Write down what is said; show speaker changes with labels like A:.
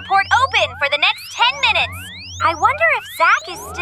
A: carport open for the next 10 minutes. I wonder if Zach is still